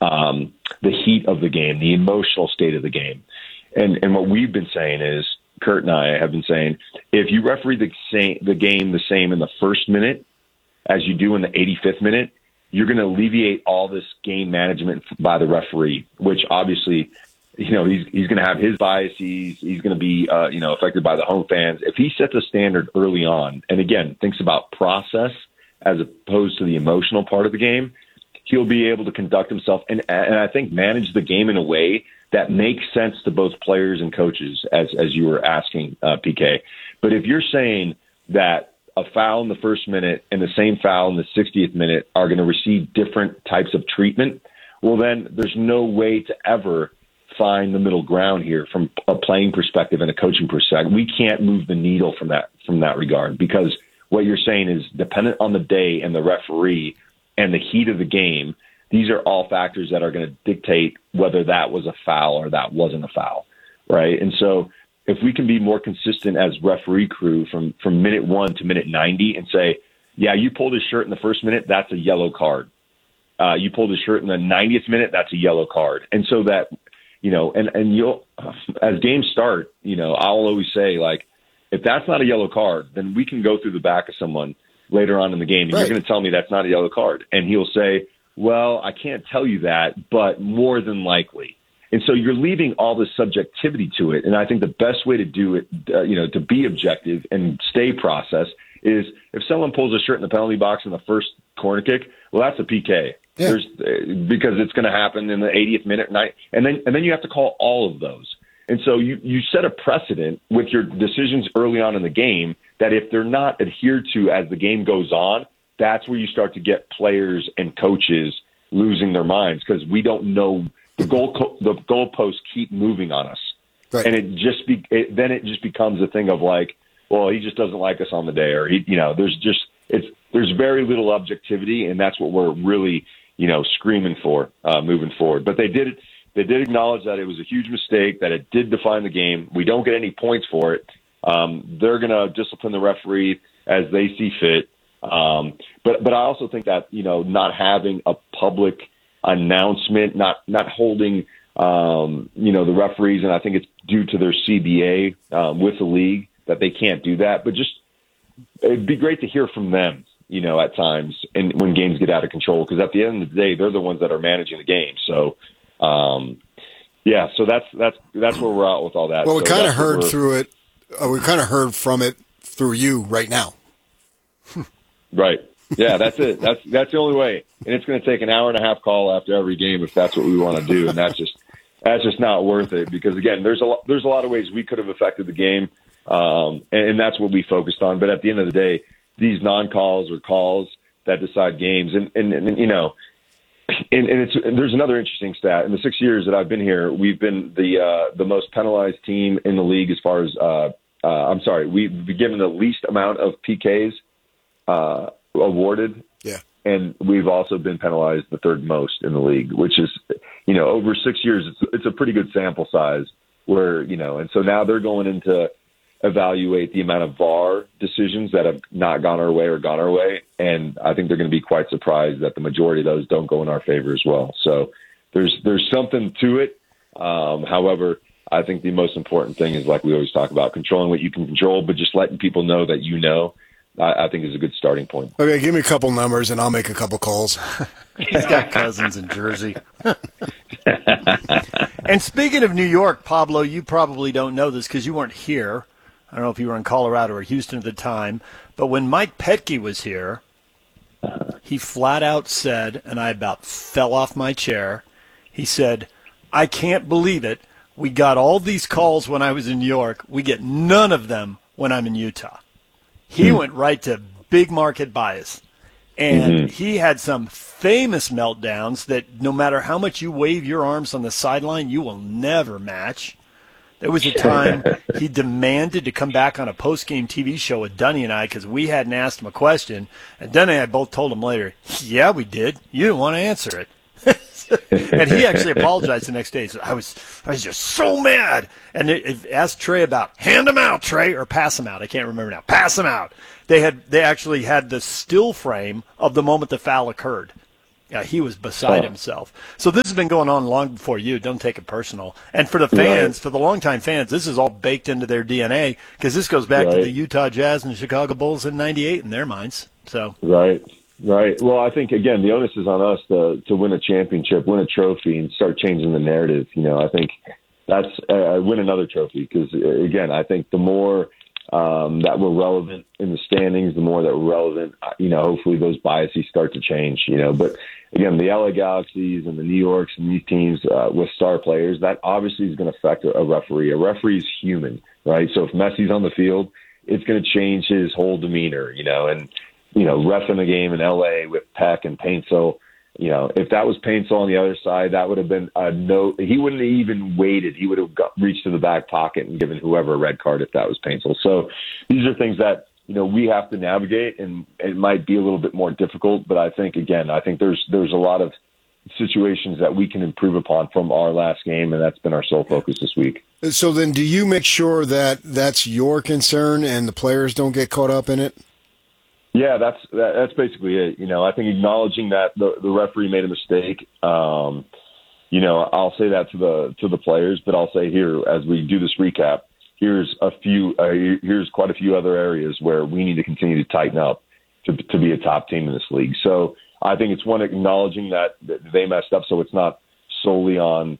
the heat of the game, the emotional state of the game. And what we've been saying is, Kurt and I have been saying, if you referee the game the same in the first minute as you do in the 85th minute, you're going to alleviate all this game management by the referee, which obviously, he's going to have his biases. He's going to be, affected by the home fans. If he sets a standard early on, and again, thinks about process as opposed to the emotional part of the game, he'll be able to conduct himself and I think manage the game in a way that makes sense to both players and coaches, as you were asking, PK. But if you're saying that a foul in the first minute and the same foul in the 60th minute are going to receive different types of treatment, well, then there's no way to ever find the middle ground here from a playing perspective and a coaching perspective. We can't move the needle from that regard, because what you're saying is dependent on the day and the referee and the heat of the game. These are all factors that are going to dictate whether that was a foul or that wasn't a foul, right? And so if we can be more consistent as referee crew from minute 1 to minute 90 and say, yeah, you pulled his shirt in the first minute, that's a yellow card. You pulled his shirt in the 90th minute, that's a yellow card. And so that, and you'll, as games start, I'll always say, like, if that's not a yellow card, then we can go through the back of someone later on in the game, and You're going to tell me that's not a yellow card. And he'll say, well, I can't tell you that, but more than likely. And so you're leaving all this subjectivity to it. And I think the best way to do it, to be objective and stay process is if someone pulls a shirt in the penalty box in the first corner kick, well, that's a PK. Yeah. Because it's going to happen in the 80th minute, and then you have to call all of those. And so you set a precedent with your decisions early on in the game that if they're not adhered to as the game goes on, that's where you start to get players and coaches losing their minds, because we don't know the goalposts keep moving on us, right. And then it just becomes a thing of like, well, he just doesn't like us on the day, or there's very little objectivity, and that's what we're really screaming for moving forward. But they did acknowledge that it was a huge mistake, that it did define the game. We don't get any points for it. They're going to discipline the referee as they see fit. But I also think that, not having a public announcement, not holding, the referees, and I think it's due to their CBA with the league that they can't do that. But just it'd be great to hear from them, at times, and when games get out of control, because at the end of the day, they're the ones that are managing the game. So, so that's where we're at with all that. Well, we kind of heard through it. We kind of heard from it through you right now. Right. Yeah, that's it. That's the only way. And it's going to take an hour and a half call after every game if that's what we want to do. And that's just not worth it, because again, there's a lot of ways we could have affected the game. And that's what we focused on. But at the end of the day, these non-calls or calls that decide games. And there's another interesting stat. In the 6 years that I've been here, we've been the most penalized team in the league as far as, we've been given the least amount of PKs awarded. Yeah. And we've also been penalized the third most in the league, which is, over 6 years, it's a pretty good sample size where, and so now they're going in to evaluate the amount of VAR decisions that have not gone our way or gone our way. And I think they're going to be quite surprised that the majority of those don't go in our favor as well. So there's something to it. However, I think the most important thing is, like we always talk about, controlling what you can control, but just letting people know that I think is a good starting point. Okay, give me a couple numbers and I'll make a couple calls. He's got cousins in Jersey. And speaking of New York, Pablo, you probably don't know this because you weren't here. I don't know if you were in Colorado or Houston at the time, but when Mike Petke was here, he flat out said, and I about fell off my chair, he said, I can't believe it. We got all these calls when I was in New York. We get none of them when I'm in Utah. He went right to big market bias. And he had some famous meltdowns that no matter how much you wave your arms on the sideline, you will never match. There was a time he demanded to come back on a post-game TV show with Dunny and I because we hadn't asked him a question. And Dunny and I both told him later, yeah, we did. You didn't want to answer it. And he actually apologized the next day. He said, I was just so mad. And it asked Trey about, hand him out, Trey, or pass him out. I can't remember now. Pass him out. They actually had the still frame of the moment the foul occurred. Yeah, he was beside himself. So this has been going on long before you. Don't take it personal. And for the fans, for the longtime fans, this is all baked into their DNA because this goes back to the Utah Jazz and the Chicago Bulls in '98 in their minds. So Right. Well, I think, again, the onus is on us to win a championship, win a trophy, and start changing the narrative. I think that's win another trophy because, again, I think the more that we're relevant in the standings, the more that we're relevant, hopefully those biases start to change, But, again, the LA Galaxies and the New Yorks and these teams with star players, that obviously is going to affect a referee. A referee is human, right? So if Messi's on the field, it's going to change his whole demeanor, and reffing a game in LA with Peck and Paintsel, if that was Paintsel on the other side, that would have been a no. He wouldn't have even waited. He would have reached to the back pocket and given whoever a red card if that was Paintsel. So these are things that, we have to navigate, and it might be a little bit more difficult. But I think there's a lot of situations that we can improve upon from our last game, and that's been our sole focus this week. So then do you make sure that that's your concern and the players don't get caught up in it? Yeah, that's basically it. I think acknowledging that the referee made a mistake. I'll say that to the players, but I'll say here as we do this recap, here's quite a few other areas where we need to continue to tighten up to be a top team in this league. So I think it's one acknowledging that they messed up, so it's not solely on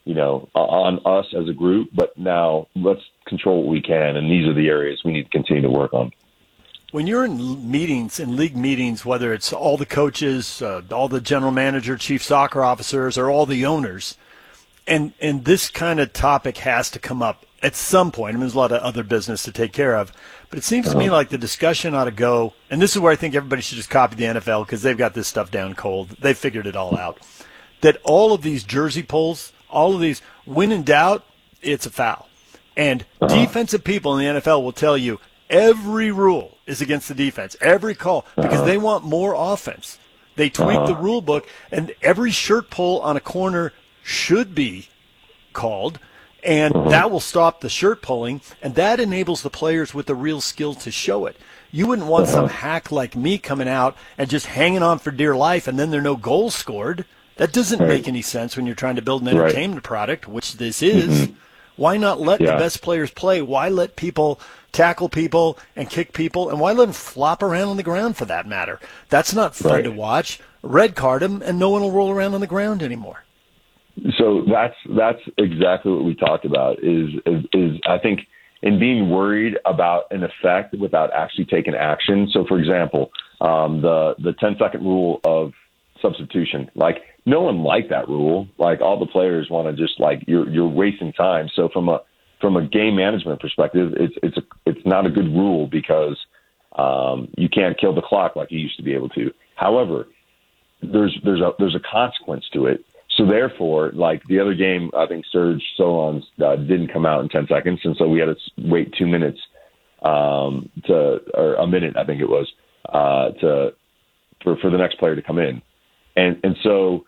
us as a group, but now let's control what we can, and these are the areas we need to continue to work on. When you're in meetings, in league meetings, whether it's all the coaches, all the general manager, chief soccer officers, or all the owners, and this kind of topic has to come up at some point. I mean, there's a lot of other business to take care of, but it seems to me like the discussion ought to go, and this is where I think everybody should just copy the NFL because they've got this stuff down cold. They've figured it all out. That all of these jersey pulls, all of these, when in doubt, it's a foul. And defensive people in the NFL will tell you every rule is against the defense, every call, because they want more offense. They tweak the rule book, and every shirt pull on a corner should be called, and that will stop the shirt pulling, and that enables the players with the real skill to show it. You wouldn't want some hack like me coming out and just hanging on for dear life, and then there are no goals scored. That doesn't make any sense when you're trying to build an entertainment product, which this is. Why not let the best players play? Why let people tackle people and kick people, and why let them flop around on the ground for that matter? That's not fun to watch. Red card them, and no one will roll around on the ground anymore. So that's exactly what we talked about. Is I think in being worried about an effect without actually taking action. So, for example, the 10-second rule of substitution. Like, no one liked that rule. Like, all the players want to just you're wasting time. So from a game management perspective, it's not a good rule because you can't kill the clock like you used to be able to. However, there's a consequence to it. So therefore, like the other game, I think Serge Solon's didn't come out in 10 seconds, and so we had to wait 2 minutes or a minute, I think it was, for the next player to come in, and so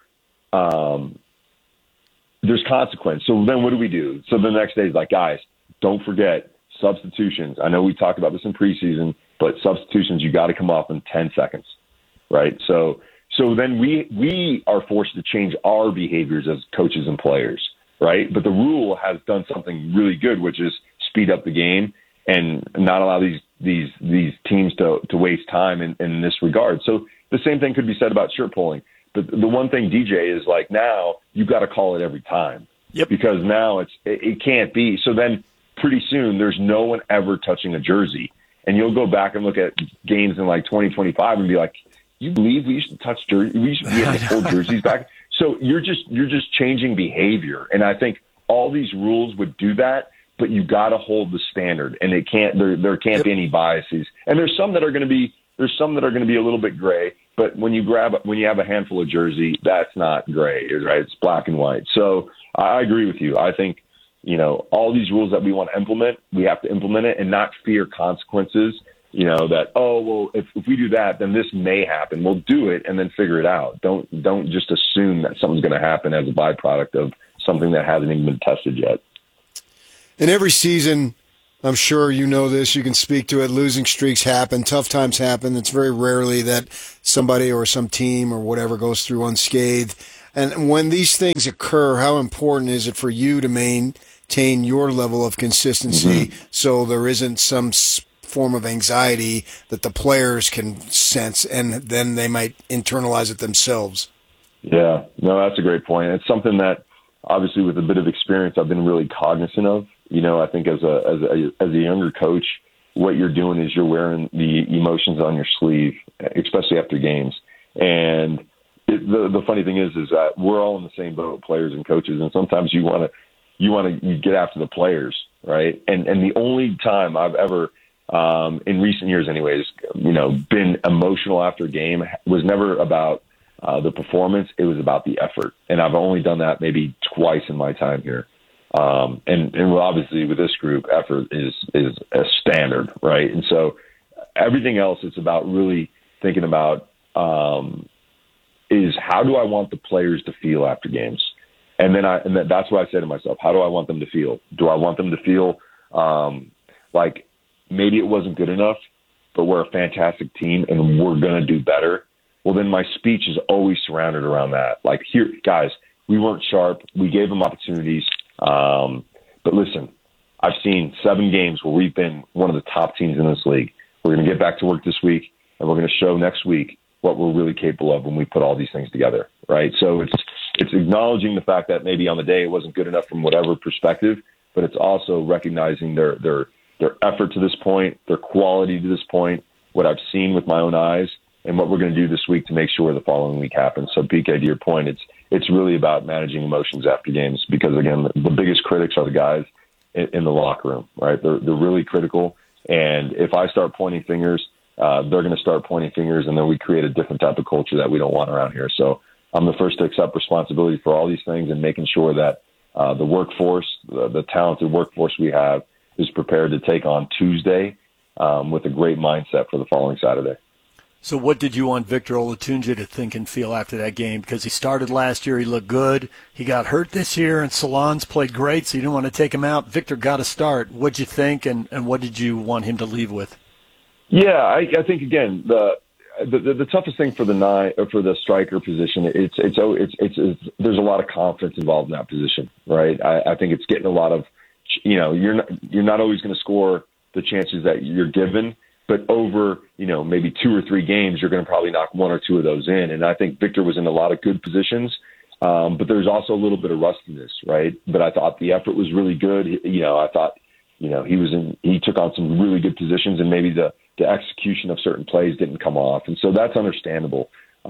there's consequence. So then what do we do? So the next day is like, guys, don't forget substitutions. I know we talked about this in preseason, but substitutions, you got to come off in 10 seconds, right? So then we are forced to change our behaviors as coaches and players, right? But the rule has done something really good, which is speed up the game and not allow these teams to waste time in this regard. So the same thing could be said about shirt pulling. But the one thing, DJ, is like now you've got to call it every time. Yep. Because now it can't be. So then pretty soon there's no one ever touching a jersey. And you'll go back and look at games in like 2025 and be like, you believe we used to touch jersey? We used to be able to hold jerseys back. So you're just changing behavior, and I think all these rules would do that. But you got to hold the standard, and it can't. There can't be any biases. And there's some that are going to be a little bit gray. But when you have a handful of jersey, that's not gray, right? It's black and white. So I agree with you. I think all these rules that we want to implement, we have to implement it and not fear consequences. That, if we do that, then this may happen. We'll do it and then figure it out. Don't just assume that something's going to happen as a byproduct of something that hasn't even been tested yet. And every season, I'm sure you know this. You can speak to it. Losing streaks happen. Tough times happen. It's very rarely that somebody or some team or whatever goes through unscathed. And when these things occur, how important is it for you to maintain your level of consistency so there isn't some form of anxiety that the players can sense and then they might internalize it themselves? Yeah, no, that's a great point. It's something that obviously with a bit of experience I've been really cognizant of. You know, I think as a younger coach, what you're doing is you're wearing the emotions on your sleeve, especially after games. And the funny thing is that we're all in the same boat, players and coaches, and sometimes you want to get after the players, right? And the only time I've ever in recent years anyways, you know, been emotional after a game was never about the performance. It was about the effort. And I've only done that maybe twice in my time here. And obviously with this group, effort is a standard, right? And so everything else, it's about really thinking about is how do I want the players to feel after games? And that's what I say to myself. How do I want them to feel? Do I want them to feel like maybe it wasn't good enough, but we're a fantastic team and we're going to do better? Well, then my speech is always surrounded around that. Like, here, guys, we weren't sharp. We gave them opportunities. But listen, I've seen 7 games where we've been one of the top teams in this league. We're going to get back to work this week, and we're going to show next week what we're really capable of when we put all these things together, right? So it's acknowledging the fact that maybe on the day it wasn't good enough from whatever perspective, but it's also recognizing their effort to this point, their quality to this point, what I've seen with my own eyes, and what we're going to do this week to make sure the following week happens. So, PK, to your point, it's really about managing emotions after games because, again, the biggest critics are the guys in the locker room, right? They're really critical, and if I start pointing fingers, they're going to start pointing fingers, and then we create a different type of culture that we don't want around here. So I'm the first to accept responsibility for all these things and making sure that the workforce, the talented workforce we have, is prepared to take on Tuesday with a great mindset for the following Saturday. So what did you want Victor Olatunji to think and feel after that game? Because he started last year, he looked good. He got hurt this year, and Salon's played great, so you didn't want to take him out. Victor got to start. What'd you think, and what did you want him to leave with? Yeah, I think, again, the toughest thing for the striker position, it's there's a lot of confidence involved in that position, right? I think it's getting a lot of, you know, you're not always going to score the chances that you're given, but over, you know, maybe 2 or 3 games, you're going to probably knock 1 or 2 of those in. And I think Victor was in a lot of good positions, but there's also a little bit of rustiness, right? But I thought the effort was really good. You know, I thought, you know, he took on some really good positions, and maybe the execution of certain plays didn't come off. And so that's understandable.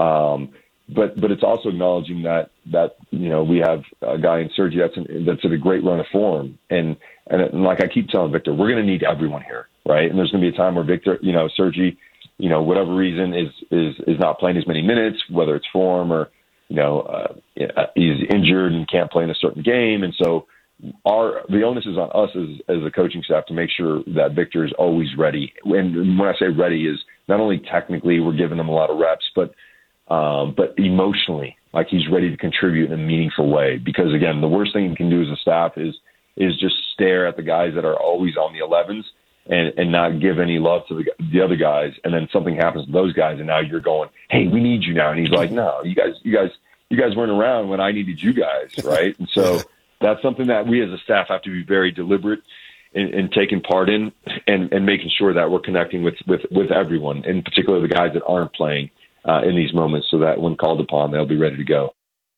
But it's also acknowledging that, you know, we have a guy in Sergi that's in a great run of form. And like I keep telling Victor, we're going to need everyone here, right? And there's going to be a time where Victor, you know, Sergi, you know, whatever reason is not playing as many minutes, whether it's form or, you know, he's injured and can't play in a certain game. And so the onus is on us as a coaching staff to make sure that Victor is always ready. And when I say ready is not only technically we're giving him a lot of reps, but emotionally, like he's ready to contribute in a meaningful way. Because again, the worst thing you can do as a staff is just stare at the guys that are always on the 11s and not give any love to the other guys. And then something happens to those guys, and now you're going, "Hey, we need you now." And he's like, "No, you guys weren't around when I needed you guys, right?" And so that's something that we as a staff have to be very deliberate in taking part in and making sure that we're connecting with everyone, in particular the guys that aren't playing in these moments, so that when called upon, they'll be ready to go.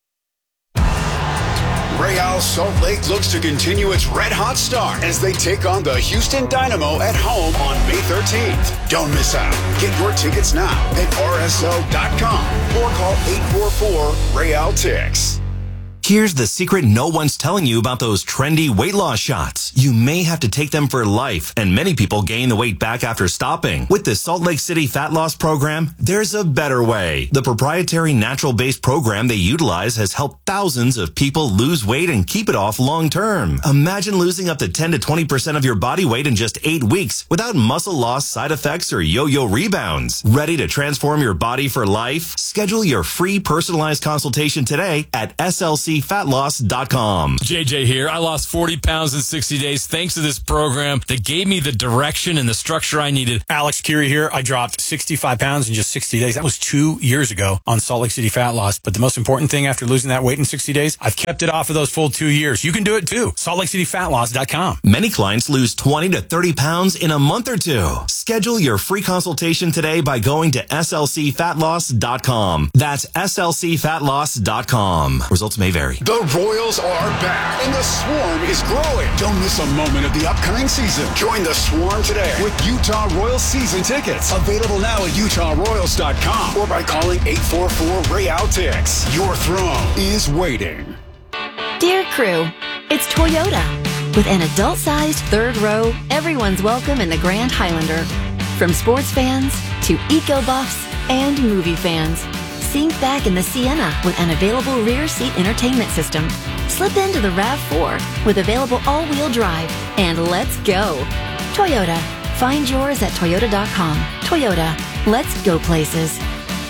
Real Salt Lake looks to continue its red-hot start as they take on the Houston Dynamo at home on May 13th. Don't miss out. Get your tickets now at rsl.com or call 844-REAL-TIX. Here's the secret no one's telling you about those trendy weight loss shots. You may have to take them for life, and many people gain the weight back after stopping. With the Salt Lake City Fat Loss Program, there's a better way. The proprietary natural-based program they utilize has helped thousands of people lose weight and keep it off long-term. Imagine losing up to 10 to 20% of your body weight in just 8 weeks without muscle loss, side effects, or yo-yo rebounds. Ready to transform your body for life? Schedule your free personalized consultation today at SLC slcfatloss.com. JJ here. I lost 40 pounds in 60 days thanks to this program that gave me the direction and the structure I needed. Alex Curie here. I dropped 65 pounds in just 60 days. That was 2 years ago on Salt Lake City Fat Loss. But the most important thing after losing that weight in 60 days, I've kept it off for those full 2 years. You can do it too. SaltLakeCityFatLoss.com. Many clients lose 20 to 30 pounds in a month or two. Schedule your free consultation today by going to slcfatloss.com. That's slcfatloss.com. Results may vary. The Royals are back, and the Swarm is growing. Don't miss a moment of the upcoming season. Join the Swarm today with Utah Royals season tickets. Available now at utahroyals.com or by calling 844-REAL-TICKS. Your throne is waiting. Dear crew, it's Toyota. With an adult-sized third row, everyone's welcome in the Grand Highlander. From sports fans to eco-buffs and movie fans. Sink back in the Sienna with an available rear seat entertainment system. Slip into the RAV4 with available all-wheel drive. And let's go. Toyota. Find yours at toyota.com. Toyota. Let's go places.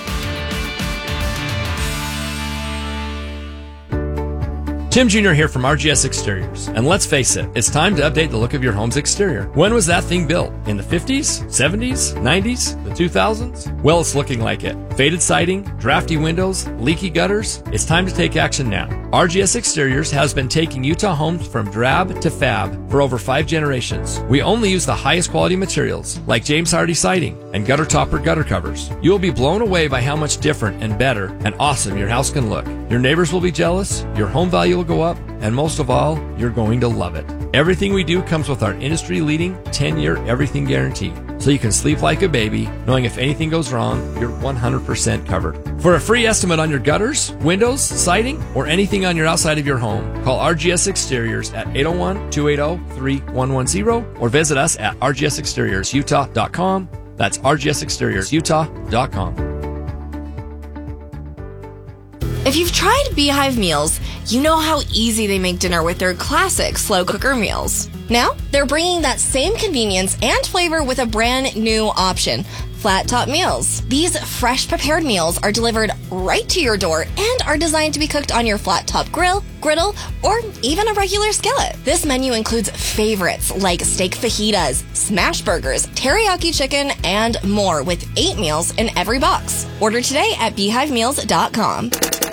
Tim Jr. here from RGS Exteriors. And let's face it, it's time to update the look of your home's exterior. When was that thing built? In the 50s? 70s? 90s? The 2000s? Well, it's looking like it. Faded siding, drafty windows, leaky gutters. It's time to take action now. RGS Exteriors has been taking Utah homes from drab to fab for over 5 generations. We only use the highest quality materials, like James Hardy siding and gutter topper gutter covers. You will be blown away by how much different and better and awesome your house can look. Your neighbors will be jealous, your home value will go up, and most of all, you're going to love it. Everything we do comes with our industry-leading 10-year everything guarantee, so you can sleep like a baby, knowing if anything goes wrong, you're 100% covered. For a free estimate on your gutters, windows, siding, or anything on your outside of your home, call RGS Exteriors at 801-280-3110 or visit us at rgsexteriorsutah.com. That's rgsexteriorsutah.com. If you've tried Beehive meals, you know how easy they make dinner with their classic slow cooker meals. Now, they're bringing that same convenience and flavor with a brand new option, Flat Top Meals. These fresh prepared meals are delivered right to your door and are designed to be cooked on your flat top grill, griddle, or even a regular skillet. This menu includes favorites like steak fajitas, smash burgers, teriyaki chicken, and more with 8 meals in every box. Order today at beehivemeals.com.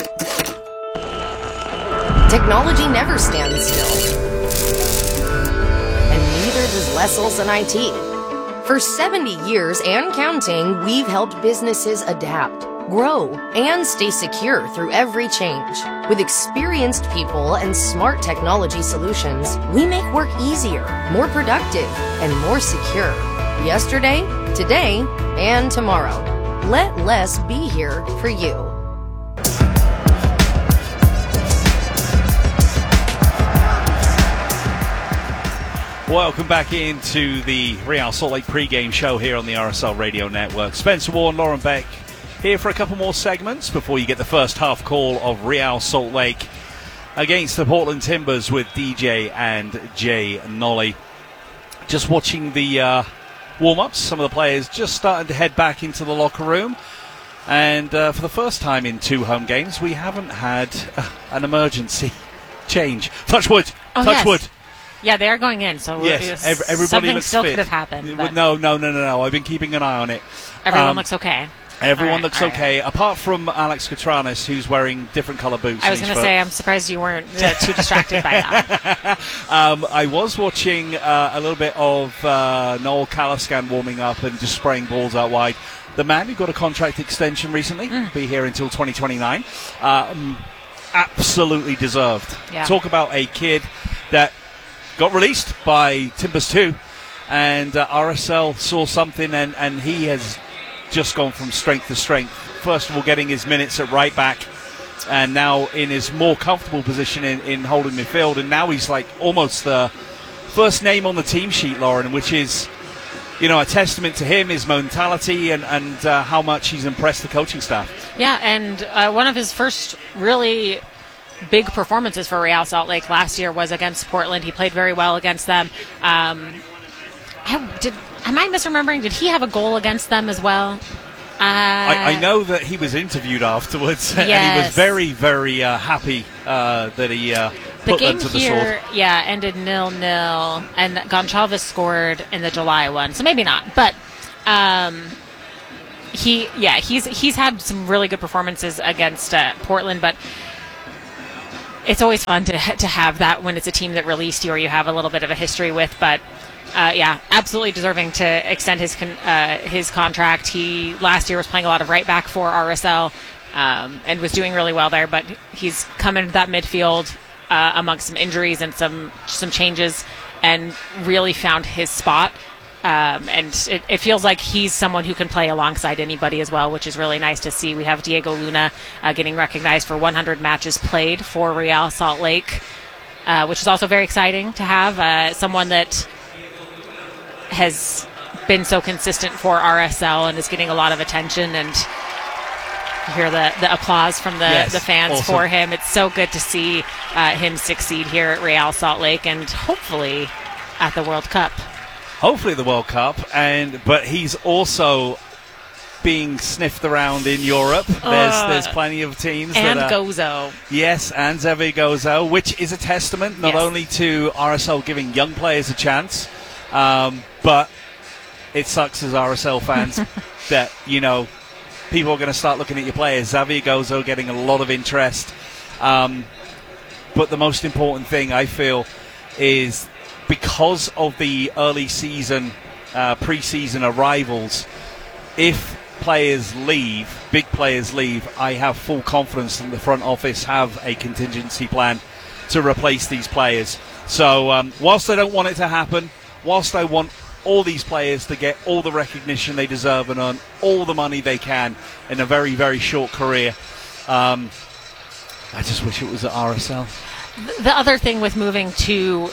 Technology never stands still. And neither does Les Olson IT. For 70 years and counting, we've helped businesses adapt, grow, and stay secure through every change. With experienced people and smart technology solutions, we make work easier, more productive, and more secure. Yesterday, today, and tomorrow. Let Les be here for you. Welcome back into the Real Salt Lake pregame show here on the RSL Radio Network. Spencer Warren, Lauren Beck here for a couple more segments before you get the first half call of Real Salt Lake against the Portland Timbers with DJ and Jay Nolly. Just watching the warm-ups, some of the players just starting to head back into the locker room. And for the first time in 2 home games, we haven't had an emergency change. Touch wood. Touch wood. Yeah, they are going in, so yes, everybody something looks still fit. could have happened. But No. I've been keeping an eye on it. Everyone looks okay. Everyone looks okay, apart from Alex Katranis, who's wearing different color boots. I was going to say, I'm surprised you weren't too distracted by that. I was watching a little bit of Noel Kalaskan warming up and just spraying balls out wide. The man who got a contract extension recently, be here until 2029, absolutely deserved. Yeah. Talk about a kid that got released by Timbers 2, and RSL saw something, and he has just gone from strength to strength. First of all, getting his minutes at right back, and now in his more comfortable position in holding midfield, and now he's like almost the first name on the team sheet, Lauren, which is, you know, a testament to him, his mentality, and how much he's impressed the coaching staff. Yeah, and one of his first really big performances for Real Salt Lake last year was against Portland. He played very well against them. Am I misremembering? Did he have a goal against them as well? I know that he was interviewed afterwards, and he was very, very happy that he put them to the sword. Yeah, ended 0-0, and Goncalves scored in the July one, so maybe not. But he's had some really good performances against Portland, but it's always fun to have that when it's a team that released you or you have a little bit of a history with. But absolutely deserving to extend his contract. He last year was playing a lot of right back for RSL and was doing really well there. But he's come into that midfield amongst some injuries and some changes, and really found his spot. And it feels like he's someone who can play alongside anybody as well, which is really nice to see. We have Diego Luna getting recognized for 100 matches played for Real Salt Lake, which is also very exciting to have. Someone that has been so consistent for RSL and is getting a lot of attention, and you hear the applause from the fans for him. It's so good to see him succeed here at Real Salt Lake, and hopefully at the World Cup. Hopefully the World Cup, but he's also being sniffed around in Europe. There's plenty of teams. And Gozo. Yes, and Xavier Gozo, which is a testament not only to RSL giving young players a chance, but it sucks as RSL fans that, people are going to start looking at your players. Xavier Gozo getting a lot of interest. But the most important thing, I feel, is because of the early season, pre-season arrivals, if big players leave, I have full confidence that the front office have a contingency plan to replace these players. So whilst I don't want it to happen, whilst I want all these players to get all the recognition they deserve and earn all the money they can in a very, very short career, I just wish it was at RSL. The other thing with moving to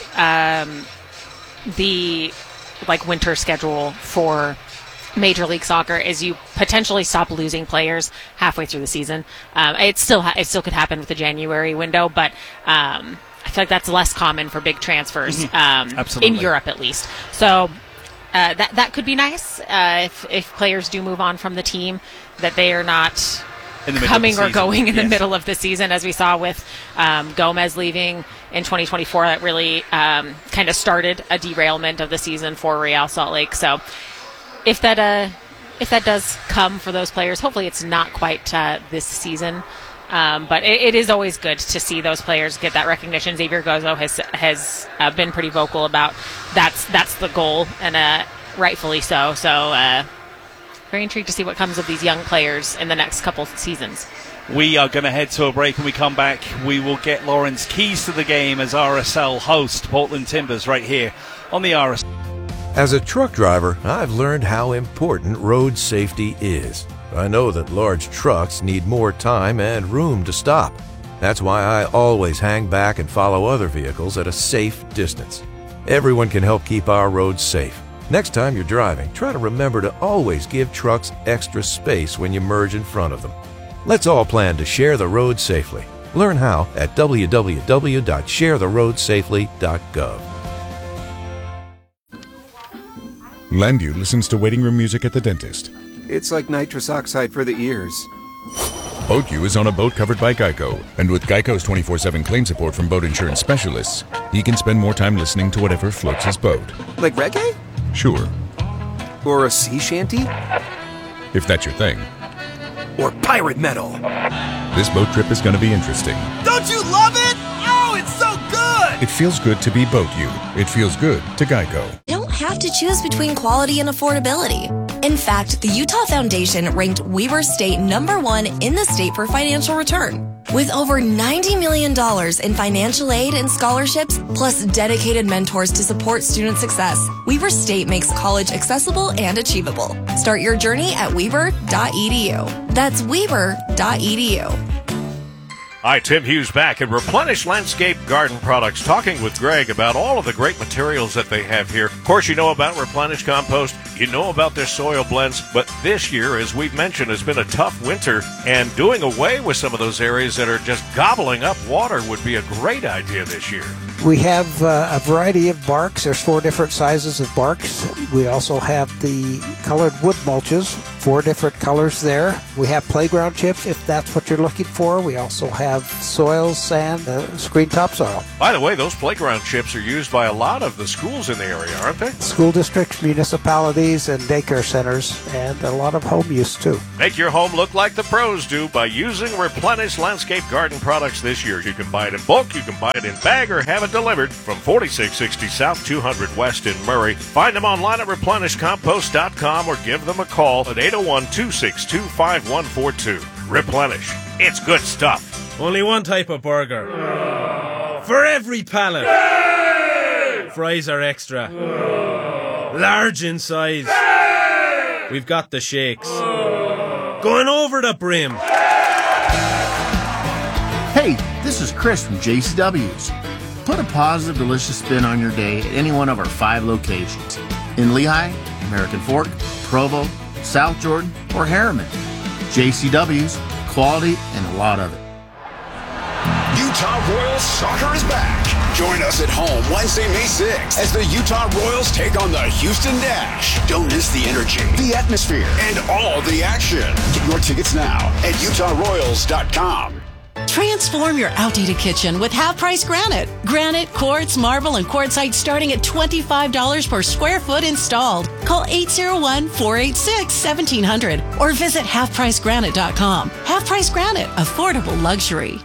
the winter schedule for Major League Soccer is you potentially stop losing players halfway through the season. It still could happen with the January window, but I feel like that's less common for big transfers in Europe, at least. So that could be nice if players do move on from the team, that they are not coming or going in the middle of the season, as we saw with Gomez leaving in 2024. That really kind of started a derailment of the season for Real Salt Lake. So if that does come for those players, hopefully it's not quite this season. But it is always good to see those players get that recognition. Xavier Gozo has been pretty vocal about that's the goal, and rightfully so. So very intrigued to see what comes of these young players in the next couple seasons. We are going to head to a break. When we come back, we will get Lauren's keys to the game as RSL host Portland Timbers right here on the RSL. As a truck driver, I've learned how important road safety is. I know that large trucks need more time and room to stop. That's why I always hang back and follow other vehicles at a safe distance. Everyone can help keep our roads safe. Next time you're driving, try to remember to always give trucks extra space when you merge in front of them. Let's all plan to share the road safely. Learn how at www.sharetheroadsafely.gov. Landview listens to waiting room music at the dentist. It's like nitrous oxide for the ears. BoatU is on a boat covered by Geico, and with Geico's 24/7 claim support from boat insurance specialists, he can spend more time listening to whatever floats his boat. Like reggae? Sure. Or a sea shanty? If that's your thing. Or pirate metal. This boat trip is going to be interesting. Don't you love it? Oh, it's so good! It feels good to be BoatU. It feels good to Geico. You don't have to choose between quality and affordability. In fact, the Utah Foundation ranked Weber State #1 in the state for financial return. With over $90 million in financial aid and scholarships, plus dedicated mentors to support student success, Weber State makes college accessible and achievable. Start your journey at weber.edu. That's weber.edu. Hi, Tim Hughes back at Replenish Landscape Garden Products, talking with Greg about all of the great materials that they have here. Of course, you know about Replenish Compost, you know about their soil blends, but this year, as we've mentioned, has been a tough winter, and doing away with some of those areas that are just gobbling up water would be a great idea this year. We have a variety of barks. There's 4 different sizes of barks. We also have the colored wood mulches 4 different colors there. We have playground chips if that's what you're looking for. We also have soils, sand, screen topsoil. By the way, those playground chips are used by a lot of the schools in the area, aren't they? School districts, municipalities, and daycare centers, and a lot of home use too. Make your home look like the pros do by using Replenish Landscape Garden products this year. You can buy it in bulk, you can buy it in bag, or have it delivered from 4660 South 200 West in Murray. Find them online at replenishcompost.com or give them a call at 801-262-5142. Replenish. It's good stuff. Only one type of burger. For every pallet. Fries are extra. Large in size. We've got the shakes. Going over the brim. Hey, this is Chris from JCW's. Put a positive, delicious spin on your day at any one of our 5 locations. In Lehigh, American Fork, Provo, South Jordan, or Harriman. JCW's, quality and a lot of it. Utah Royals soccer is back. Join us at home Wednesday, May 6th as the Utah Royals take on the Houston Dash. Don't miss the energy, the atmosphere, and all the action. Get your tickets now at utahroyals.com. Transform your outdated kitchen with half-price granite. Granite, quartz, marble, and quartzite starting at $25 per square foot installed. Call 801-486-1700 or visit halfpricegranite.com. Half Price Granite, affordable luxury.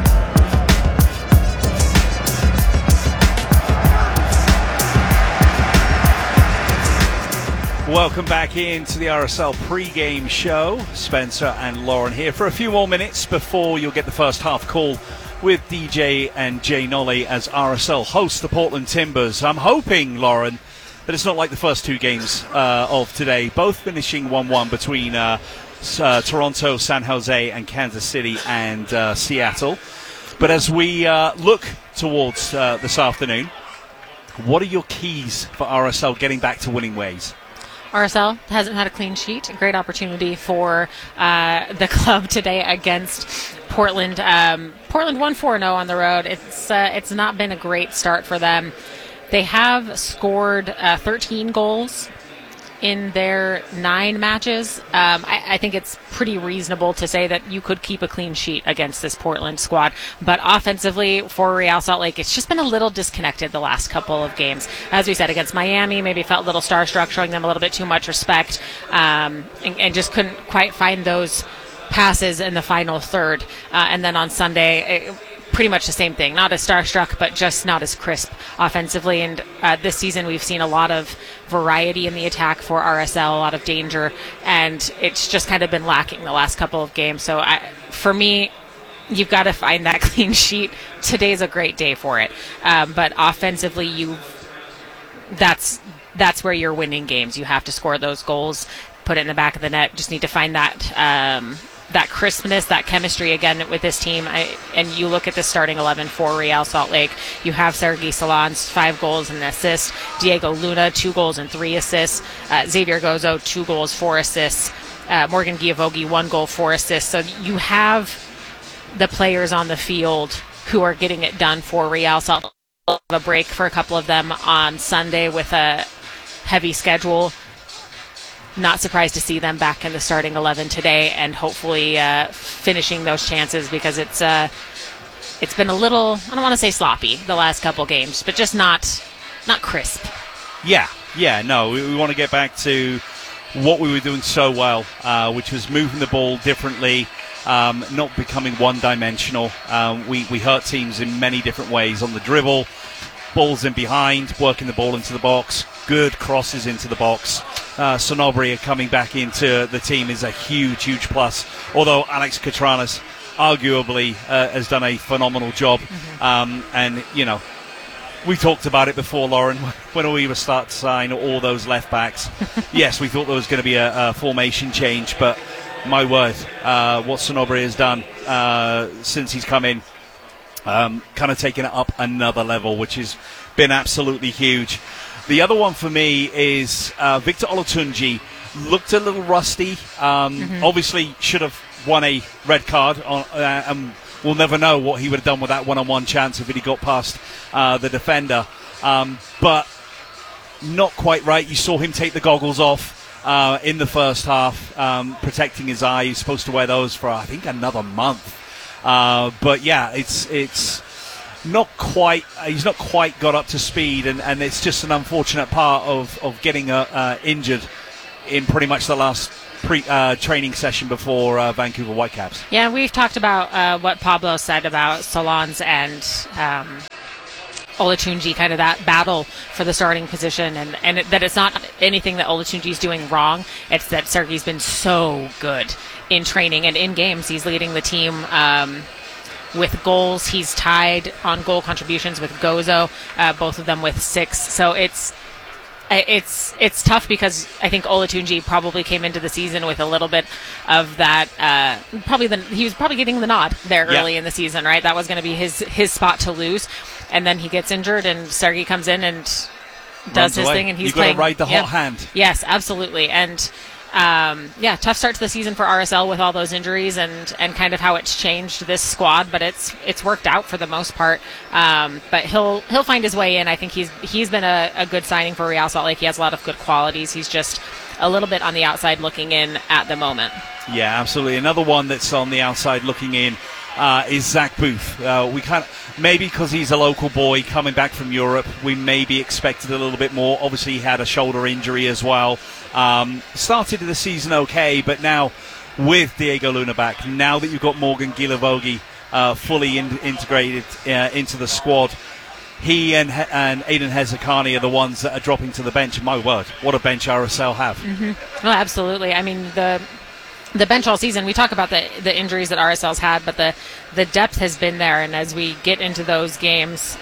Welcome back into the RSL pre-game show. Spencer and Lauren here for a few more minutes before you'll get the first half call with DJ and Jay Nolly as RSL hosts the Portland Timbers. I'm hoping, Lauren, that it's not like the first 2 games of today, both finishing 1-1 between Toronto, San Jose, and Kansas City and Seattle. But as we look towards this afternoon, what are your keys for RSL getting back to winning ways? RSL hasn't had a clean sheet. A great opportunity for the club today against Portland. Portland won 4-0 on the road. It's not been a great start for them. They have scored 13 goals in their 9 matches. I think it's pretty reasonable to say that you could keep a clean sheet against this Portland squad. But offensively, for Real Salt Lake, it's just been a little disconnected the last couple of games. As we said, against Miami, maybe felt a little starstruck, showing them a little bit too much respect, and just couldn't quite find those passes in the final third. And then on Sunday, pretty much the same thing. Not as starstruck, but just not as crisp offensively. And this season, we've seen a lot of variety in the attack for RSL, a lot of danger, and it's just kind of been lacking the last couple of games. So for me, you've got to find that clean sheet. Today's a great day for it. But offensively, that's where you're winning games. You have to score those goals, put it in the back of the net. Just need to find that crispness, that chemistry again with this team. And you look at the starting 11 for Real Salt Lake. You have Sergi Solans, 5 goals and an assist. Diego Luna, 2 goals and 3 assists. Xavier Gozo, 2 goals, 4 assists. Morgan Giavogi, 1 goal, 4 assists. So you have the players on the field who are getting it done for Real Salt Lake. A break for a couple of them on Sunday with a heavy schedule. Not surprised to see them back in the starting 11 today, and hopefully finishing those chances, because it's been a little, I don't want to say sloppy the last couple games, but just not crisp. Yeah, no, we want to get back to what we were doing so well, which was moving the ball differently, not becoming one-dimensional. We hurt teams in many different ways on the dribble, balls in behind, working the ball into the box, good crosses into the box. Sanabria coming back into the team is a huge, huge plus, although Alex Catranas arguably has done a phenomenal job. And, you know, we talked about it before, Lauren, when we were start to sign all those left backs. Yes, we thought there was going to be a formation change, but my word, what Sanabria has done since he's come in, kind of taken it up another level, which has been absolutely huge. The other one for me is Victor Olatunji. Looked a little rusty. Obviously should have won a red card, and we'll never know what he would have done with that one-on-one chance if he got past the defender. But not quite right. You saw him take the goggles off. in the first half, protecting his eye. He's supposed to wear those for, I think, another month. But yeah, it's not quite. He's not quite got up to speed, and it's just an unfortunate part of getting injured in pretty much the last training session before Vancouver Whitecaps. Yeah, we've talked about what Pablo said about Solans and Olatunji, kind of that battle for the starting position, and that it's not anything that Olatunji's doing wrong. It's that Sergei's been so good in training and in games. He's leading the team with goals. He's tied on goal contributions with Gozo, both of them with 6. So it's tough because I think Olatunji probably came into the season with a little bit of that. He was probably getting the nod there early in the season, right? That was going to be his spot to lose, and then he gets injured, and Sergei comes in and does his thing, and he's playing. You've got to ride the hot hand. Yes, absolutely, and. Tough start to the season for RSL with all those injuries and kind of how it's changed this squad, but it's worked out for the most part. But he'll find his way in. I think he's been a good signing for Real Salt Lake. He has a lot of good qualities. He's just a little bit on the outside looking in at the moment. Yeah, absolutely. Another one that's on the outside looking in is Zach Booth. We maybe because he's a local boy coming back from Europe, we maybe expected a little bit more. Obviously, he had a shoulder injury as well. Started the season okay, but now with Diego Luna back, now that you've got Morgan Gilavogi fully integrated into the squad, he and Aiden Hezekani are the ones that are dropping to the bench. My word, what a bench RSL have. Mm-hmm. Well, absolutely. I mean, the bench all season, we talk about the injuries that RSL's had, but the depth has been there, and as we get into those games,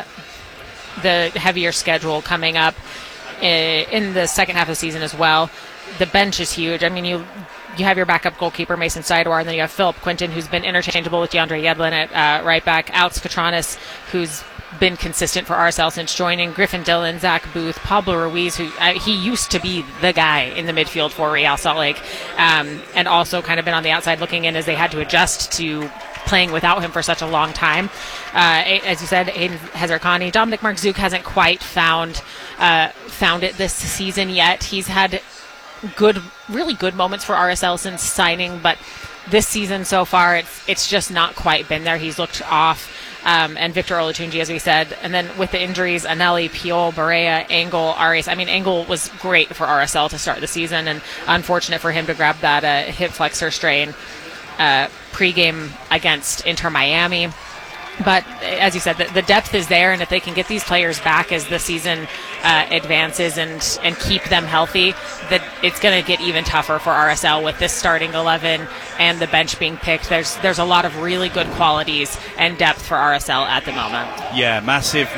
the heavier schedule coming up in the second half of the season as well, the bench is huge. I mean, you have your backup goalkeeper, Mason Sidewar, and then you have Philip Quinton, who's been interchangeable with DeAndre Yedlin at right back, Alex Catranis, who's been consistent for RSL since joining, Griffin Dillon, Zach Booth, Pablo Ruiz, who he used to be the guy in the midfield for Real Salt Lake, and also kind of been on the outside looking in as they had to adjust to playing without him for such a long time. As you said, Aiden Hezekani, Dominic Markzuk hasn't quite found it this season yet. He's had really good moments for RSL since signing, but this season so far, it's just not quite been there. He's looked off. And Victor Olatunji, as we said. And then with the injuries, Anelli, Piol, Barea, Engel, Arias. I mean, Engel was great for RSL to start the season, and unfortunate for him to grab that hip flexor strain pregame against Inter Miami. But as you said, the depth is there, and if they can get these players back as the season advances and keep them healthy, that it's going to get even tougher for RSL with this starting 11 and the bench being picked. There's a lot of really good qualities and depth for RSL at the moment. Yeah, massive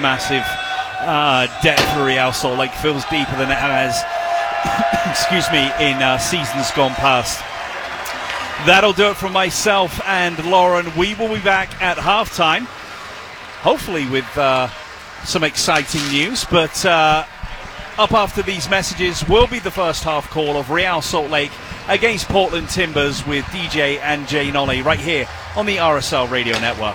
depth for Real Salt Lake. Feels deeper than it has, excuse me, in seasons gone past. That'll do it from myself and Lauren. We will be back at halftime, hopefully with some exciting news. But up after these messages will be the first half call of Real Salt Lake against Portland Timbers with DJ and Jay Nolly right here on the RSL Radio Network.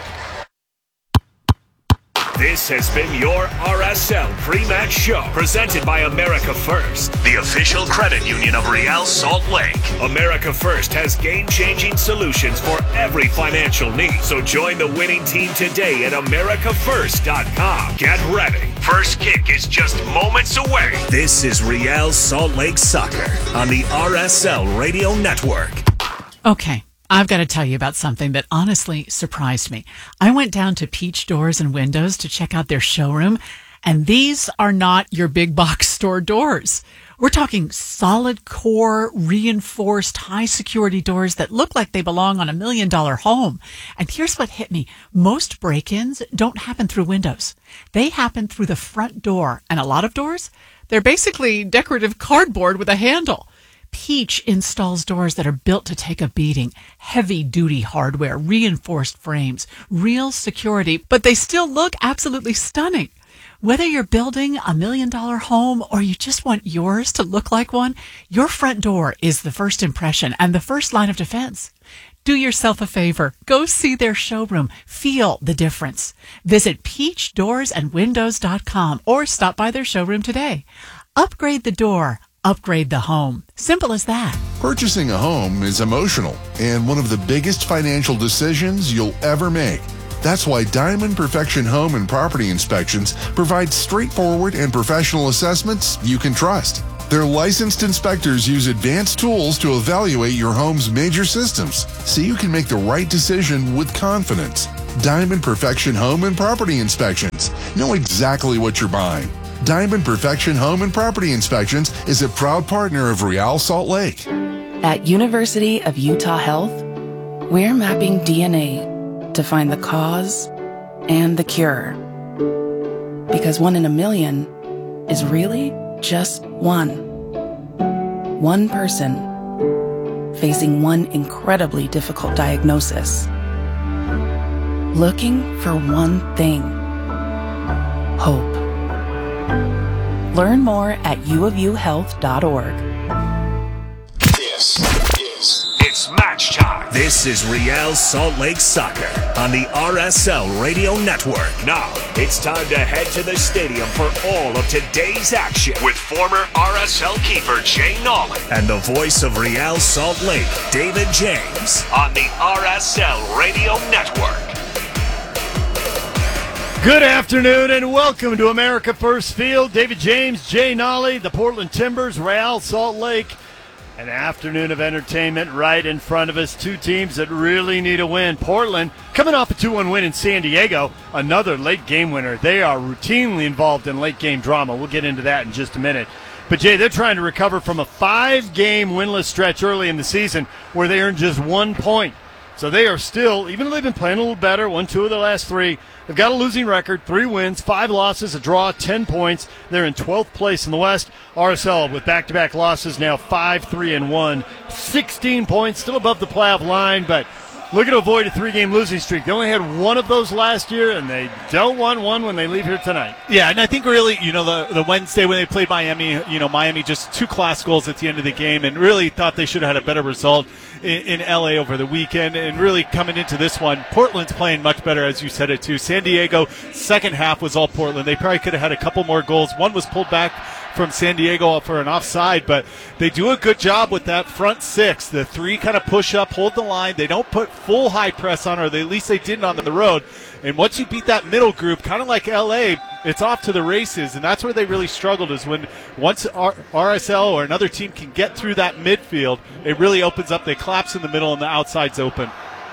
This has been your RSL pre-match show, presented by America First, the official credit union of Real Salt Lake. America First has game-changing solutions for every financial need. So join the winning team today at AmericaFirst.com. Get ready. First kick is just moments away. This is Real Salt Lake Soccer on the RSL Radio Network. Okay. I've got to tell you about something that honestly surprised me. I went down to Peach Doors and Windows to check out their showroom, and these are not your big box store doors. We're talking solid core, reinforced, high security doors that look like they belong on $1 million home. And here's what hit me. Most break-ins don't happen through windows. They happen through the front door. And a lot of doors, they're basically decorative cardboard with a handle. Peach installs doors that are built to take a beating, heavy-duty hardware, reinforced frames, real security, but they still look absolutely stunning. Whether you're building $1 million home or you just want yours to look like one, your front door is the first impression and the first line of defense. Do yourself a favor. Go see their showroom. Feel the difference. Visit peachdoorsandwindows.com or stop by their showroom today. Upgrade the door. upgrade the home. Simple as that. Purchasing a home is emotional and one of the biggest financial decisions you'll ever make. That's why Diamond Perfection Home and Property Inspections provide straightforward and professional assessments you can trust. Their licensed inspectors use advanced tools to evaluate your home's major systems so you can make the right decision with confidence. Diamond Perfection Home and Property Inspections. Know exactly what you're buying. Diamond Perfection Home and Property Inspections is a proud partner of Real Salt Lake. At University of Utah Health, we're mapping DNA to find the cause and the cure. Because 1 in a million is really just one. One person facing one incredibly difficult diagnosis. Looking for one thing. Hope. Learn more at uofuhealth.org. It's match time. This is Real Salt Lake Soccer on the RSL Radio Network. Now, it's time to head to the stadium for all of today's action with former RSL keeper Jay Nolly and the voice of Real Salt Lake, David James, on the RSL Radio Network. Good afternoon and welcome to America First Field. David James, Jay Nolly, the Portland Timbers, Real Salt Lake. An afternoon of entertainment right in front of us. Two teams that really need a win. Portland coming off a 2-1 win in San Diego. Another late game winner. They are routinely involved in late game drama. We'll get into that in just a minute. But, Jay, they're trying to recover from a 5-game winless stretch early in the season where they earned just 1 point. So they are still, even though they've been playing a little better, won 2 of their last 3, they've got a losing record, 3 wins, 5 losses, a draw, 10 points. They're in 12th place in the West. RSL with back-to-back losses now 5-3-1, 16 points, still above the playoff line, but looking to avoid a 3-game losing streak. They only had 1 of those last year, and they don't want 1 when they leave here tonight. Yeah, and I think really, the Wednesday when they played Miami, Miami just 2 class goals at the end of the game and really thought they should have had a better result in L.A. over the weekend. And really coming into this one, Portland's playing much better, as you said it too. San Diego, second half was all Portland. They probably could have had a couple more goals. One was pulled back from San Diego for an offside, but they do a good job with that front 6. The 3 kind of push up, hold the line. They don't put full high press on, or at least they didn't on the road. And once you beat that middle group, kind of like LA, it's off to the races, and that's where they really struggled, is when once RSL or another team can get through that midfield, it really opens up. They collapse in the middle and the outside's open.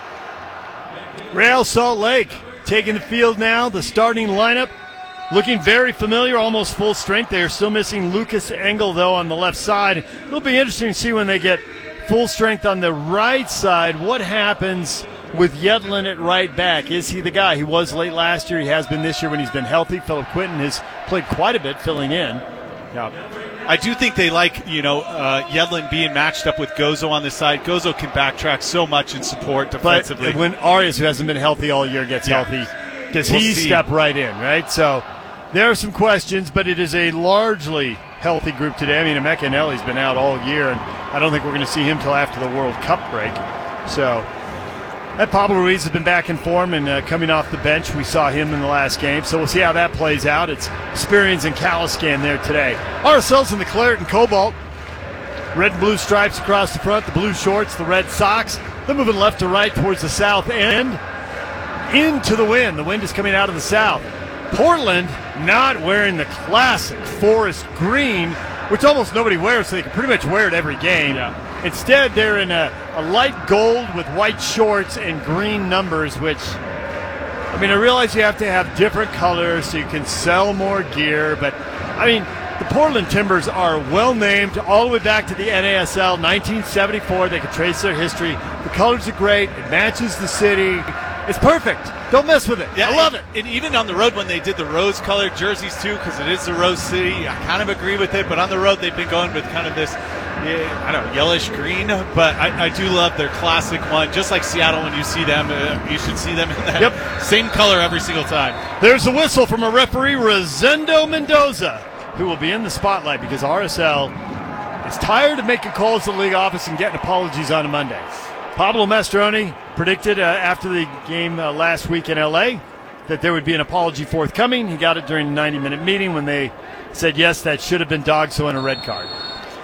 Real Salt Lake taking the field now, the starting lineup. Looking very familiar, almost full strength. They are still missing Lucas Engel, though, on the left side. It'll be interesting to see when they get full strength on the right side. What happens with Yedlin at right back? Is he the guy? He was late last year. He has been this year when he's been healthy. Philip Quinton has played quite a bit filling in. Yeah. I do think they like, Yedlin being matched up with Gozo on the side. Gozo can backtrack so much in support defensively. But when Arias, who hasn't been healthy all year, gets healthy, does he step right in, right? So there are some questions, but it is a largely healthy group today. I mean, Emeka Eneli's been out all year, and I don't think we're going to see him till after the World Cup break. So, and Pablo Ruiz has been back in form and coming off the bench. We saw him in the last game, so we'll see how that plays out. It's Spirians and Caliscan there today. RSL's in the claret and cobalt. Red and blue stripes across the front, the blue shorts, the red socks. They're moving left to right towards the south end. Into the wind. The wind is coming out of the south. Portland not wearing the classic forest green, which almost nobody wears, so they can pretty much wear it every game. Yeah. Instead, they're in a light gold with white shorts and green numbers, which, I mean, I realize you have to have different colors so you can sell more gear, but, I mean, the Portland Timbers are well named all the way back to the NASL 1974. They can trace their history. The colors are great. It matches the city. It's perfect. Don't mess with it. Yeah, I love it. And even on the road when they did the rose-colored jerseys too, because it is the Rose City, I kind of agree with it. But on the road they've been going with kind of this, yellowish green. But I do love their classic one. Just like Seattle, when you see them, you should see them in that same color every single time. There's a whistle from a referee, Rosendo Mendoza, who will be in the spotlight because RSL is tired of making calls to the league office and getting apologies on a Monday. Pablo Mastroeni predicted after the game last week in L.A. that there would be an apology forthcoming. He got it during the 90-minute meeting when they said, yes, that should have been Dogso and a red card.